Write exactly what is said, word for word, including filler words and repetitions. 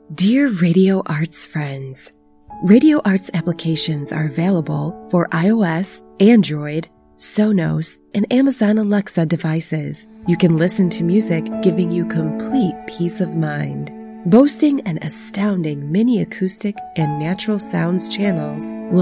Dear Radio Arts friends, Radio Arts applications are available for iOS, Android, Sonos, and Amazon Alexa devices. You can listen to music, giving you complete peace of mind. Boasting an astounding mini acoustic and natural sounds channels will